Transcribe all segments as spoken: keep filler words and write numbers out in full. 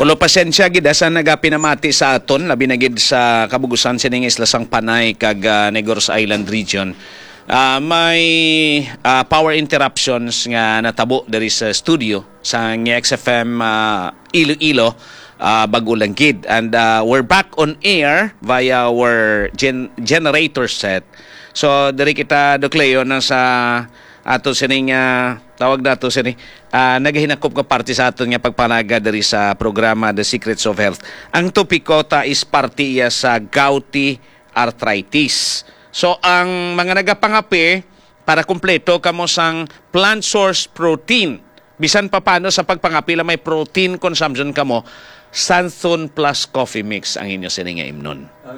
Ulo pasensya gid asa naga pinamati sa aton labi na gid sa kabugusan sining isla sang Panay kag uh, Negros Island region. Uh, may uh, power interruptions nga natabo diri sa studio sa X F M uh, Iloilo uh, bagulang gid, and uh, we're back on air via our gen- generator set. So diri kita Docleo na sa ato sining uh, tawag nato sini uh, nagahinakop ka parte sa aton nga pagpanaga diri sa programa The Secrets of Health. Ang topiko ta is parte iya sa gouty arthritis. So ang mga nagapangapi para kumpleto kamo sang plant source protein. Bisan pa paano sa pagpangapi la may protein consumption kamo, Santhon Plus Coffee Mix ang inyo sini nga imnon.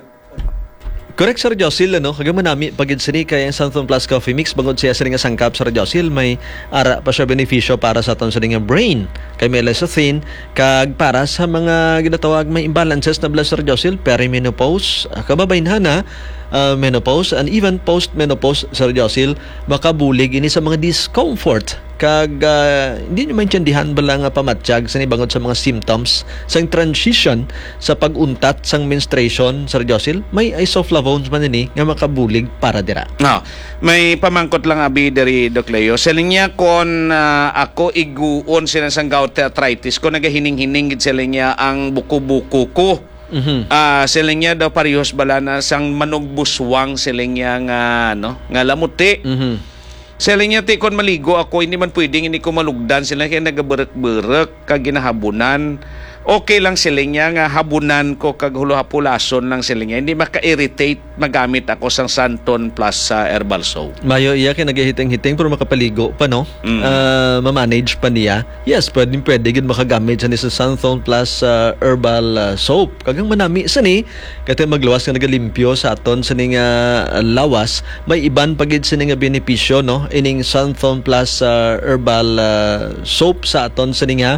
Correct, Sir Josil, ano? Kagama nami pagid sini kay ang Santhon Plus Coffee Mix bangod siya sini nga sangkap, Sir Josil, may ara pa siya benepisyo para sa aton sini nga brain. Kay may lecithin kag para sa mga ginatawag may imbalances na blood, Sir Josil, perimenopause, kababaynhan na uh, menopause and even post-menopause, Sir Josil, makabulig ini sa mga discomfort kag uh, hindi nyo maintindihan bala nga pamatsyag sa bangod sa mga symptoms sang transition sa pag-untat sang menstruation, Sir Josil, may isoflavones man ini nga makabulig para dira. No, may pamangkot lang abi diri Doc Leo. Selin niya kon uh, ako iguon sila sang gout arthritis ko nagahining-hining gid sila niya ang buko-buko ko. Mm-hmm. Uh, sila niya daw parehos bala na sang manugbuswang sila niya nga no nga lamuti. Mm-hmm. Sila niya ti kon maligo ako hindi man pwedeng hindi ko malugdan sila kaya nagaberek-berek kag ginahabunan. Okay lang sila niya nga habunan ko kag huluhapulason lang sila niya. Hindi maka-irritate magamit ako sang Santhon Plus sa uh, herbal soap. Mayo iya kay nagahiting-hiting pero makapaligo pa no. Mm. Uh, ma-manage pa niya. Yes, pwedeng pwede gid makagamit sa ni sa Santhon Plus uh, herbal uh, soap. Kagang manami sa ni kay magluwas nga nagalimpyo sa aton sa ning uh, lawas, may iban pagid sa ning benepisyo no ining Santhon Plus uh, herbal uh, soap sa aton sa ning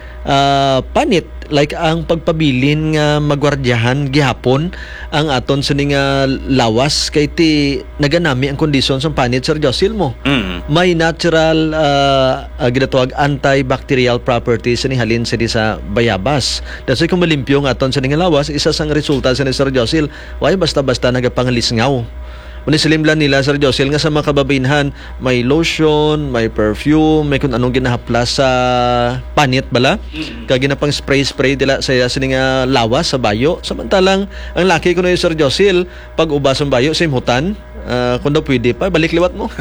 uh, panit, like ang pagpabilin nga magwardyahan gihapon ang aton sa nga lawas kay ti naganami ang kondisyon sa panit, Sir Josil mo. Mm. May natural uh, uh, ginatawag antibacterial properties sa halin sa sa bayabas. Dahil kung malimpyo ang aton sa nga lawas, isa sang resulta sa ni Sir Josil, way basta-basta nagapangalisngaw. Manisilimlan nila, Sir Josil, nga sa mga kababainhan, may lotion, may perfume, may kung anong ginahaplas sa panit bala. Mm-hmm. Kaya ginapang spray-spray dila sa sining uh, lawas sa bayo. Samantalang, ang laki ko na yung Sir Josil, pag ubas ang bayo, simhutan, uh, kung daw pwede pa, balik liwat mo.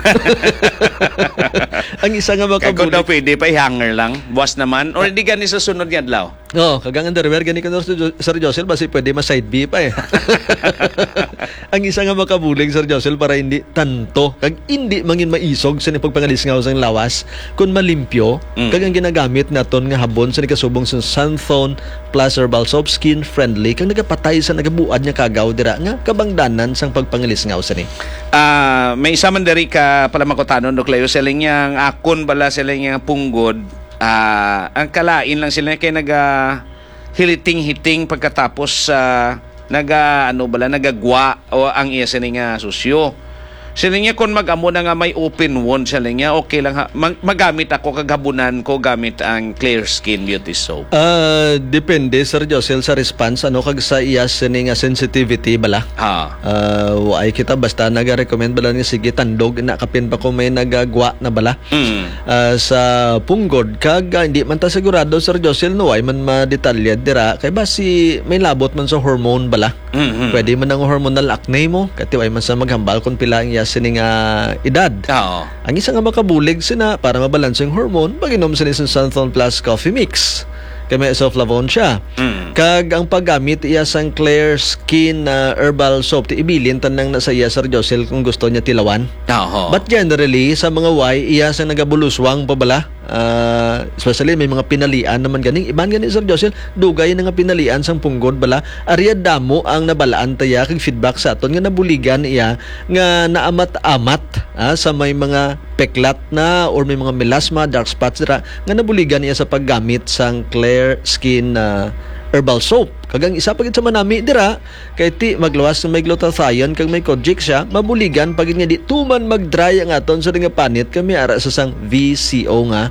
Ang isa nga makabulig. Kaya kung daw pwede pa, i-hanger lang, buwas naman, or hindi gani sa sunod yan, Lao? Oo, oh, kagang underwear, gani ko na Sir Josil, basi pwede ma-side B pa eh. Ang isa nga makabulig, Sir Josil, para hindi tanto kag hindi mangin maisog sa pagpangalisngaw sang lawas kun malimpyo mm. kag ang ginagamit naton nga habon sa nikasubong sa Santhon Plus Herbal Soap, skin friendly kag nagapatay sa nagabuad nga kagaw dira nga kabangdanan sang pagpangalisngaw sa ni. Ah, uh, may isa man diri ka pala makutanon Doc Leo, sila yang akon bala sila yang punggod. Ah, uh, ang kalain lang sila kay naga hiliting-hiting pagkatapos sa uh, naga ano bala nagagwa o ang iya sini nga susyo. Sila niya kung mag-amo na nga may open wound sila niya, okay lang ha. Mag- magamit ako kaghabunan ko gamit ang Clear Skin Beauty Soap. Uh, depende, Sir Josil, sa response ano kag sa iya sini nga sensitivity bala. Ha. Uh, ay kita basta naga-recommend bala nga sige tandog na kapin pa ko may nagagwa na bala. Mm. Uh, sa punggod kag uh, hindi man ta sigurado, Sir Josil, no ay man ma-detalyad dira kay basi may labot man sa hormone bala. Mm-hmm. Pwede man ang hormonal acne mo kati ay man sa maghambal kun pila ang sining uh, edad. Oo. Ang isa nga makabulig sina para mabalanse ang hormone, pag-inom sa isang Santhon Plus Coffee Mix. Kaya may isoflavone siya. Mm. Kag ang paggamit iya sang Clear Skin uh, Herbal Soap, ti ibilin tanang nasa iya, Sir Josil, kung gusto niya tilawan. Oo. But generally, sa mga Y, iya sang nagabuluswang pabala. Uh, especially may mga pinalian naman ganing iban ganing, Sir Josil, dugay na nga pinalian sang punggod bala ariya damo ang nabalaan taya kag feedback sa aton nga nabuligan iya nga naamat-amat ah, sa may mga peklat na or may mga melasma, dark spots dira nga nabuligan iya sa paggamit sang Clear Skin uh, Herbal Soap. Kagang isa pagit sa manami dira kay ti maglawas ng may glutathione kag may kojic siya, mabuligan pagit nga di tuman mag-dry ang aton sa nga panit kami ara sa sang V C O nga